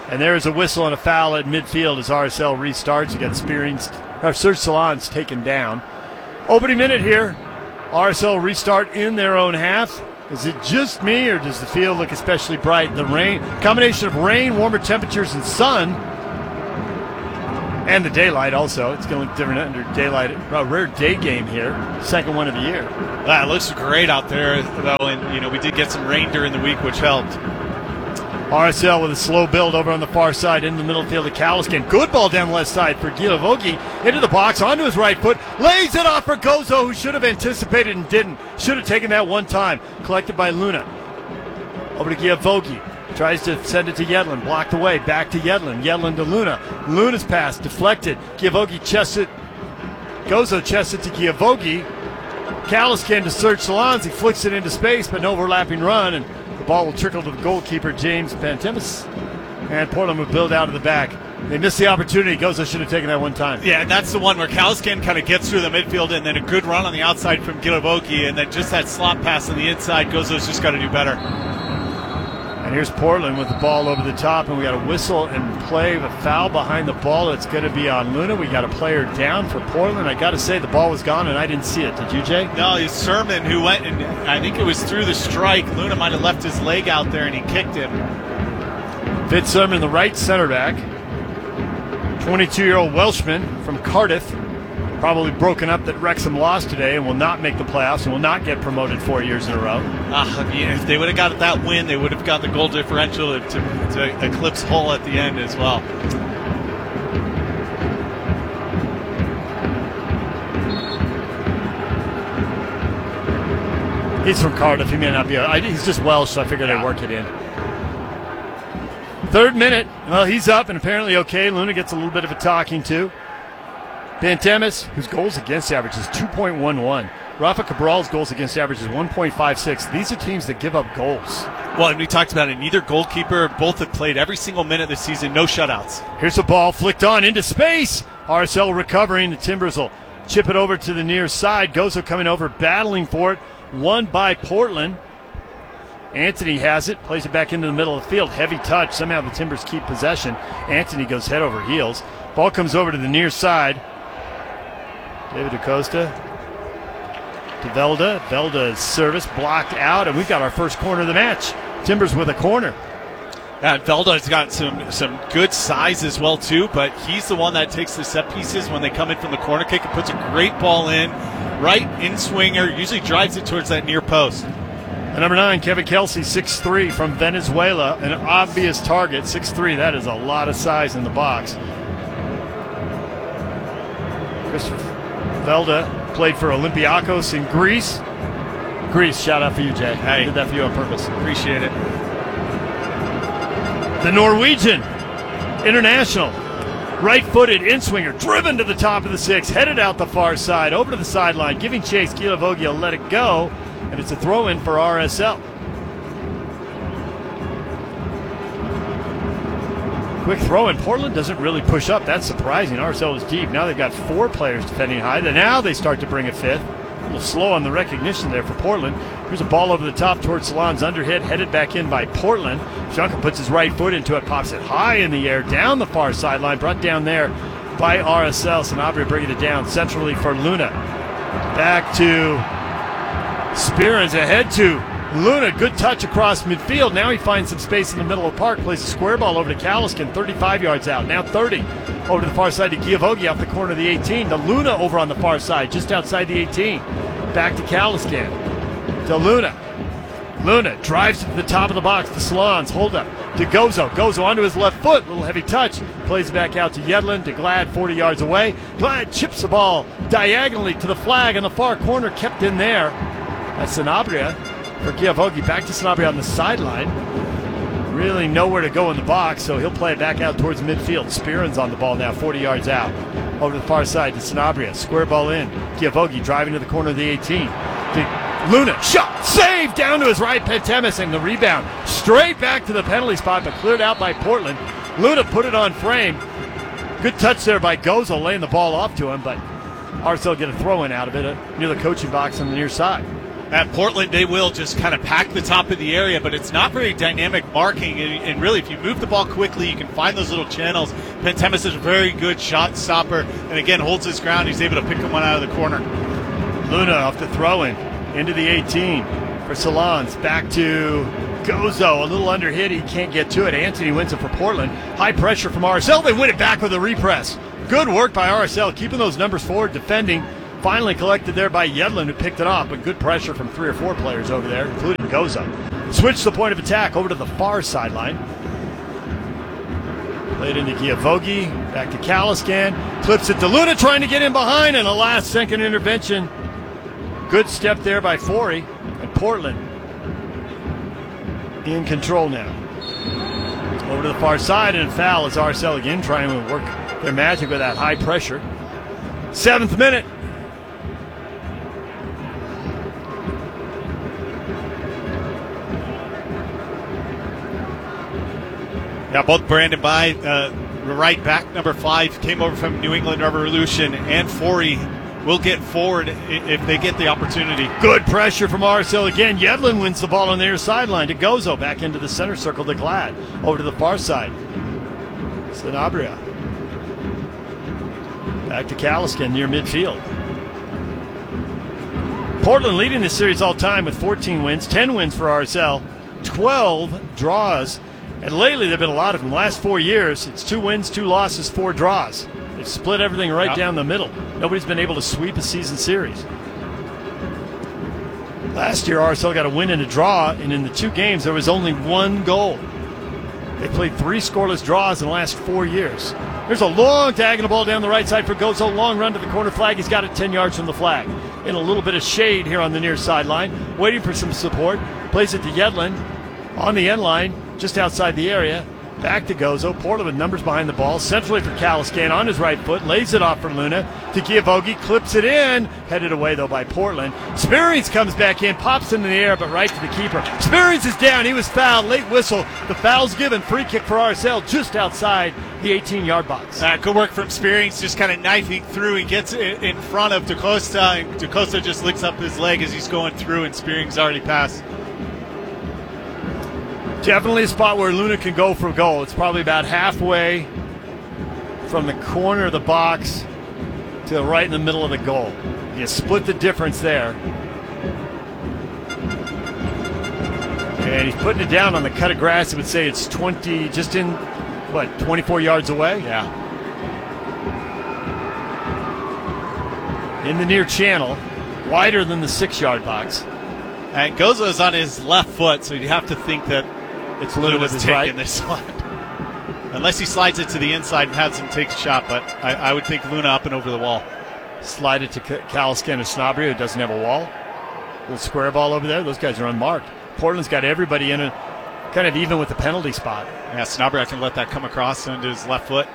And there is a whistle and a foul at midfield as RSL restarts. You got Serge Salons taken down. Opening minute here. RSL restart in their own half. Is it just me, or does the field look especially bright? The rain, combination of rain, warmer temperatures, and sun, and the daylight also. It's going to look different under daylight. A rare day game here. Second one of the year. It looks great out there, though, and we did get some rain during the week, which helped. RSL with a slow build over on the far side in the middle field of Caliscan. Good ball down the left side for Gilavogi. Into the box, onto his right foot. Lays it off for Gozo, who should have anticipated and didn't. Should have taken that one time. Collected by Luna. Over to Gilavogi. Tries to send it to Yedlin. Blocked away. Back to Yedlin. Yedlin to Luna. Luna's pass deflected. Gilavogi chests it. Gozo chests it to Gilavogi. Caliscan to Serge Salons. He flicks it into space, but an overlapping run, and the ball will trickle to the goalkeeper, James Pantemis. And Portland will build out of the back. They missed the opportunity. Gozo should have taken that one time. Yeah, and that's the one where Caliscan kind of gets through the midfield, and then a good run on the outside from Gilavogi, and then just that slot pass on the inside. Gozo's just got to do better. And here's Portland with the ball over the top, and we got a whistle and play of a foul behind the ball. It's going to be on Luna. We got a player down for Portland. I got to say, the ball was gone, and I didn't see it. Did you, Jay? No, it's Sermon who went, and I think it was through the strike. Luna might have left his leg out there, and he kicked him. Fitz Sermon, the right center back. 22-year-old Welshman from Cardiff. Probably broken up that Wrexham lost today and will not make the playoffs and will not get promoted 4 years in a row. If they would have got that win, they would have got the goal differential to eclipse Hull at the end as well. He's from Cardiff. He may not be. He's just Welsh, so I figured I'd work it in. Third minute. Well, he's up and apparently okay. Luna gets a little bit of a talking to. Pantemis, whose goals against average is 2.11. Rafa Cabral's goals against average is 1.56. These are teams that give up goals. Well, and we talked about it. Neither goalkeeper, both have played every single minute this season. No shutouts. Here's the ball flicked on into space. RSL recovering. The Timbers will chip it over to the near side. Gozo coming over, battling for it. Won by Portland. Anthony has it, plays it back into the middle of the field. Heavy touch. Somehow the Timbers keep possession. Anthony goes head over heels. Ball comes over to the near side. David Acosta to Velda. Velda's service blocked out, and we've got our first corner of the match. Timbers with a corner. And Velda's got some good size as well, too, but he's the one that takes the set pieces when they come in from the corner kick and puts a great ball in, right in swinger, usually drives it towards that near post. And number 9, Kevin Kelsey, 6'3", from Venezuela, an obvious target. 6'3", that is a lot of size in the box. Christopher Velda played for Olympiacos in Greece. Greece, shout out for you, Jay. Hey. I did that for you on purpose. Appreciate it. The Norwegian international, right-footed in-swinger, driven to the top of the 6, headed out the far side, over to the sideline, giving chase. Gilavogi will let it go, and it's a throw-in for RSL. Quick throw, and Portland doesn't really push up. That's surprising. RSL is deep. Now they've got 4 players defending high. Now they start to bring a 5th. A little slow on the recognition there for Portland. Here's a ball over the top towards Salon's underhit, headed back in by Portland. Junker puts his right foot into it, pops it high in the air, down the far sideline, brought down there by RSL. Sanabria bringing it down centrally for Luna. Back to Spearens, ahead to Luna. Good touch across midfield. Now he finds some space in the middle of the park, plays a square ball over to Caliscan, 35 yards out, now 30. Over to the far side to Gilavogi off the corner of the 18. To Luna over on the far side, just outside the 18. Back to Caliscan. To Luna. Luna drives to the top of the box to Salons. Hold up to Gozo. Gozo onto his left foot. Little heavy touch. Plays it back out to Yedlin. To Glad 40 yards away. Glad chips the ball diagonally to the flag in the far corner. Kept in there. That's Sanabria for Gilavogi. Back to Sanabria on the sideline. Really nowhere to go in the box, so he'll play it back out towards midfield. Spearens on the ball now, 40 yards out. Over to the far side to Sanabria. Square ball in. Gilavogi driving to the corner of the 18. To Luna. Shot. Save down to his right. Pantemis and the rebound. Straight back to the penalty spot, but cleared out by Portland. Luna put it on frame. Good touch there by Gozo, laying the ball off to him, but RSL get a throw-in out of it near the coaching box on the near side. At Portland, they will just kind of pack the top of the area, but it's not very dynamic marking. And really, if you move the ball quickly, you can find those little channels. Pantemis is a very good shot stopper, and again, holds his ground. He's able to pick one out of the corner. Luna off the throw-in into the 18 for Salons. Back to Gozo, a little under hit. He can't get to it. Anthony wins it for Portland. High pressure from RSL. They win it back with a repress. Good work by RSL, keeping those numbers forward, defending. Finally collected there by Yedlin, who picked it off, but good pressure from 3 or 4 players over there, including Gozo. Switch the point of attack over to the far sideline. Played into Giavogi, back to Caliscan, clips it to Luna, trying to get in behind, and a last-second intervention. Good step there by Forey, and Portland in control now. Over to the far side, and a foul as RSL again trying to work their magic with that high pressure. 7th minute. Yeah, both Brandon By, right back, number 5, came over from New England Revolution, and Forey will get forward if they get the opportunity. Good pressure from RSL again. Yedlin wins the ball on their sideline to Gozo, back into the center circle to Glad. Over to the far side. Sanabria. Back to Caliscan near midfield. Portland leading this series all time with 14 wins, 10 wins for RSL, 12 draws. And lately, there have been a lot of them. Last 4 years, it's 2 wins, 2 losses, 4 draws. They've split everything right down the middle. Nobody's been able to sweep a season series. Last year, RSL got a win and a draw, and in the 2 games, there was only 1 goal. They played 3 scoreless draws in the last 4 years. There's a long diagonal ball down the right side for Gozo. Long run to the corner flag. He's got it 10 yards from the flag. In a little bit of shade here on the near sideline. Waiting for some support. Plays it to Yedlin on the end line. Just outside the area, back to Gozo. Portland with numbers behind the ball. Centrally for Caliscan on his right foot. Lays it off for Luna to Giavogi. Clips it in. Headed away, though, by Portland. Spearings comes back in. Pops into the air, but right to the keeper. Spearings is down. He was fouled. Late whistle. The foul's given. Free kick for RSL just outside the 18-yard box. Good work from Spearings, just kind of knifing through. He gets in front of DaCosta, and DaCosta just licks up his leg as he's going through, and Spearings already passed. Definitely a spot where Luna can go for a goal. It's probably about halfway from the corner of the box to right in the middle of the goal. You split the difference there. And he's putting it down on the cut of grass. I would say it's 20, just in, 24 yards away? Yeah. In the near channel, wider than the 6-yard box. And Gozo's on his left foot, so you have to think that it's Luna was taking right. this one. Unless he slides it to the inside and has him take a shot, but I would think Luna up and over the wall. Slide it to Caliscan and Snabria, who doesn't have a wall. Little square ball over there. Those guys are unmarked. Portland's got everybody in a kind of even with the penalty spot. Yeah, Snabria can let that come across into his left foot.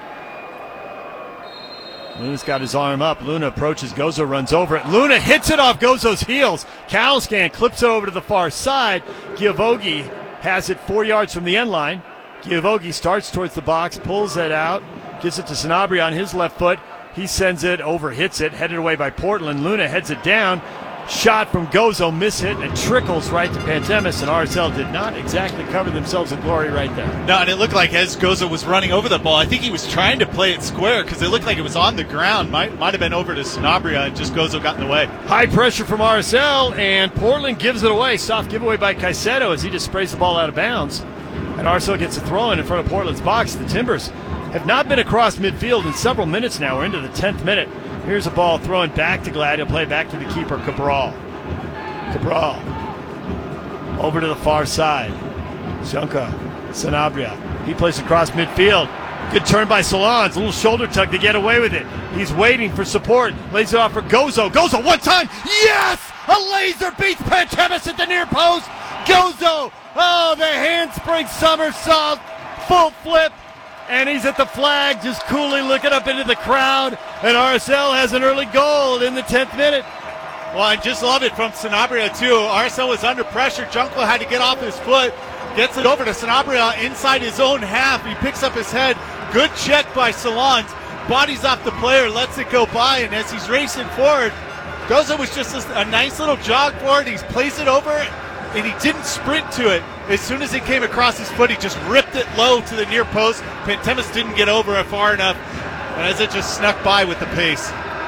Luna's got his arm up. Luna approaches. Gozo runs over it. Luna hits it off Gozo's heels. Caliscan clips it over to the far side. Giavogi has it 4 yards from the end line. Giavogi starts towards the box, pulls it out, gives it to Sanabria on his left foot. He sends it over, hits it, headed away by Portland. Luna heads it down. Shot from Gozo, miss hit, and it trickles right to Pantemis, and RSL did not exactly cover themselves in glory right there. No, and it looked like as Gozo was running over the ball, I think he was trying to play it square because it looked like it was on the ground. Might have been over to Sanabria, and just Gozo got in the way. High pressure from RSL, and Portland gives it away. Soft giveaway by Caicedo as he just sprays the ball out of bounds. And RSL gets a throw in front of Portland's box. The Timbers have not been across midfield in several minutes now. We're into the 10th minute. Here's a ball thrown back to Glad. He'll play back to the keeper, Cabral. Over to the far side. Junka, Sanabria. He plays across midfield. Good turn by Salons. A little shoulder tug to get away with it. He's waiting for support. Lays it off for Gozo. Gozo one time. Yes! A laser beats Pantemis at the near post. Gozo. Oh, the handspring somersault. Full flip. And he's at the flag, just coolly looking up into the crowd. And RSL has an early goal in the 10th minute. Well, I just love it from Sanabria, too. RSL was under pressure. Junko had to get off his foot. Gets it over to Sanabria inside his own half. He picks up his head. Good check by Salons. Bodies off the player, lets it go by. And as he's racing forward, Gozo was just a nice little jog forward. He plays it over, and he didn't sprint to it. As soon as it came across his foot, he just ripped it low to the near post. Pantemis didn't get over it far enough, and as it just snuck by with the pace.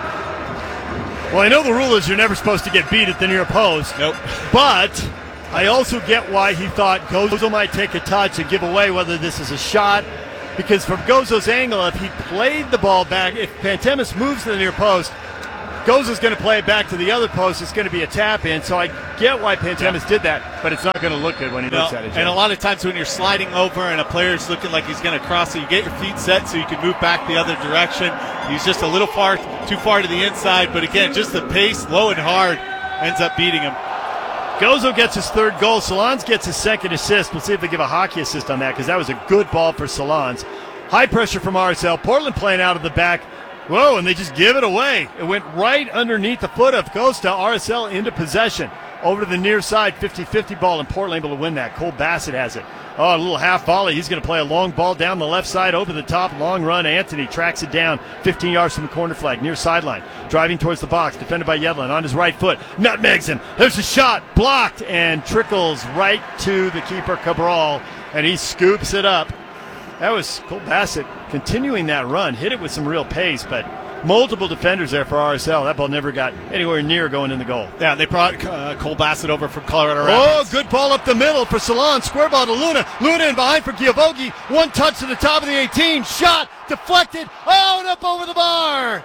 Well, I know the rule is you're never supposed to get beat at the near post. Nope. But I also get why he thought Gozo might take a touch and give away whether this is a shot. Because from Gozo's angle, if he played the ball back, if Pantemis moves to the near post, Gozo's going to play it back to the other post. It's going to be a tap-in. So I get why Pantemis did that, but it's not going to look good when he looks at it. And a lot of times when you're sliding over and a player's looking like he's going to cross, so you get your feet set so you can move back the other direction. He's just a little too far to the inside, but again, just the pace, low and hard, ends up beating him. Gozo gets his third goal. Solans gets his second assist. We'll see if they give a hockey assist on that because that was a good ball for Solans. High pressure from RSL. Portland playing out of the back. Whoa, and they just give it away. It went right underneath the foot of Costa. RSL into possession. Over to the near side, 50-50 ball, and Portland able to win that. Cole Bassett has it. Oh, a little half volley. He's going to play a long ball down the left side, over the top, long run. Anthony tracks it down 15 yards from the corner flag, near sideline. Driving towards the box, defended by Yedlin on his right foot. Nutmegs him. There's a shot, blocked, and trickles right to the keeper, Cabral, and he scoops it up. That was Cole Bassett continuing that run. Hit it with some real pace, but multiple defenders there for RSL. That ball never got anywhere near going in the goal. Yeah, they brought Cole Bassett over from Colorado Rapids. Oh, good ball up the middle for Solon. Square ball to Luna. Luna in behind for Giavogi. One touch to the top of the 18. Shot, deflected. Oh, and up over the bar.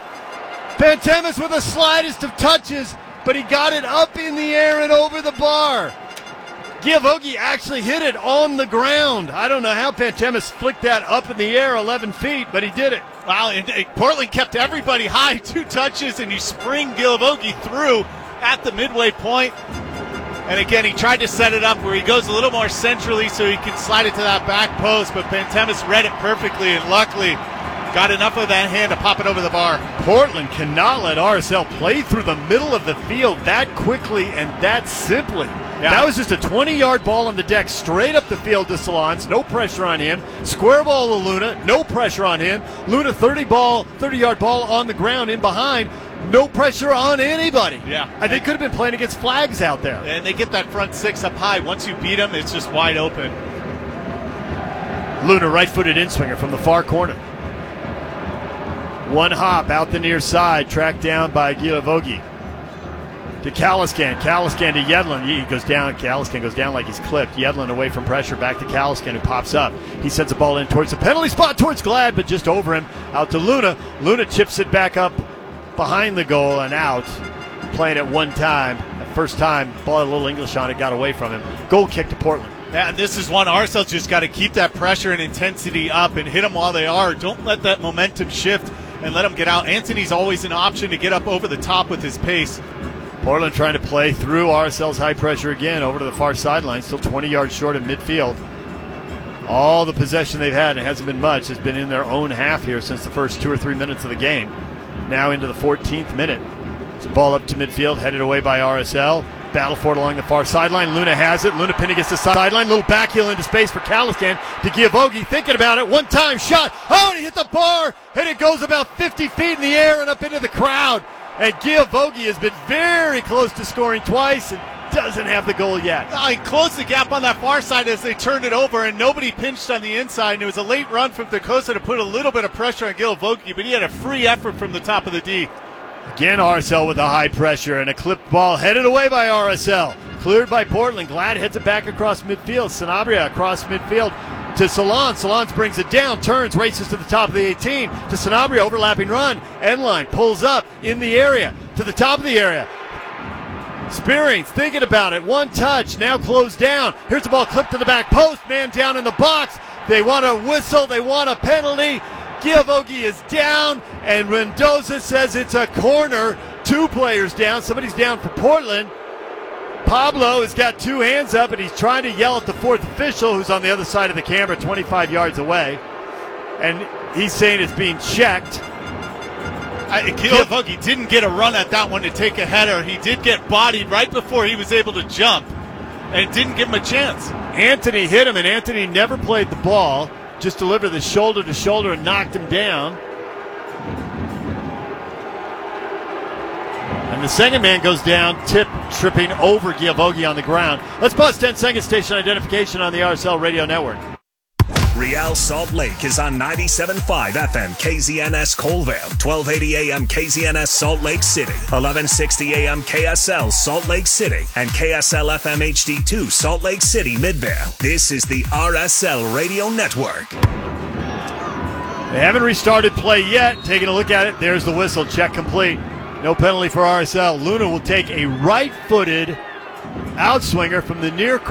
Pantemis with the slightest of touches, but he got it up in the air and over the bar. Giavogi actually hit it on the ground. I don't know how Pantemis flicked that up in the air 11 feet, but he did it. Wow, and Portland kept everybody high. 2 touches, and you spring Giavogi through at the midway point. And again, he tried to set it up where he goes a little more centrally so he can slide it to that back post, but Pantemis read it perfectly and luckily got enough of that hand to pop it over the bar. Portland cannot let RSL play through the middle of the field that quickly and that simply. Yeah. That was just a 20-yard ball on the deck, straight up the field to Solans. No pressure on him. Square ball to Luna. No pressure on him. Luna 30-yard ball on the ground in behind. No pressure on anybody. Yeah. And they could have been playing against flags out there. And they get that front 6 up high. Once you beat them, it's just wide open. Luna right-footed in-swinger from the far corner. One hop out the near side, tracked down by Giavogi. To Caliscan. Caliscan to Yedlin. He goes down. Caliscan goes down like he's clipped. Yedlin away from pressure. Back to Caliscan, who pops up. He sends the ball in towards the penalty spot, towards Glad, but just over him. Out to Luna. Luna chips it back up behind the goal and out. Playing it one time. The first time, ball had a little English on it, got away from him. Goal kick to Portland. Yeah, and this is one RSL's just got to keep that pressure and intensity up and hit them while they are. Don't let that momentum shift and let them get out. Anthony's always an option to get up over the top with his pace. Portland trying to play through RSL's high pressure again over to the far sideline, still 20 yards short of midfield. All the possession they've had, and it hasn't been much, has been in their own half here since the first 2 or 3 minutes of the game. Now into the 14th minute. It's a ball up to midfield, headed away by RSL. Battle for it along the far sideline. Luna has it. Luna pinning against the sideline. Little back heel into space for Caliscan to Giavogi. Thinking about it. One time shot. Oh, and he hit the bar. And it goes about 50 feet in the air and up into the crowd. And Giavogi has been very close to scoring twice and doesn't have the goal yet. He closed the gap on that far side as they turned it over, and nobody pinched on the inside. And it was a late run from DaCosta to put a little bit of pressure on Giavogi, but he had a free effort from the top of the D. Again, RSL with the high pressure and a clipped ball headed away by RSL. Cleared by Portland. Glad heads it back across midfield. Sanabria across midfield to Solans. Solans brings it down, turns, races to the top of the 18. To Sanabria, overlapping run. Endline pulls up in the area, to the top of the area. Spearings thinking about it. One touch, now closed down. Here's the ball clipped to the back post. Man down in the box. They want a whistle. They want a penalty. Giavogi is down, and Mendoza says it's a corner. 2 players down. Somebody's down for Portland. Pablo has got 2 hands up, and he's trying to yell at the 4th official, who's on the other side of the camera, 25 yards away. And he's saying it's being checked. Giavogi didn't get a run at that one to take a header. He did get bodied right before he was able to jump, and didn't give him a chance. Anthony hit him, and Anthony never played the ball. Just delivered the shoulder to shoulder and knocked him down. And the second man goes down, tripping over Giavogi on the ground. Let's pause 10 seconds, station identification on the RSL Radio Network. Real Salt Lake is on 97.5 FM KZNS Colville, 1280 AM KZNS Salt Lake City, 1160 AM KSL Salt Lake City, and KSL FM HD2 Salt Lake City Midvale. This is the RSL Radio Network. They haven't restarted play yet. Taking a look at it, there's the whistle. Check complete. No penalty for RSL. Luna will take a right-footed outswinger from the near corner.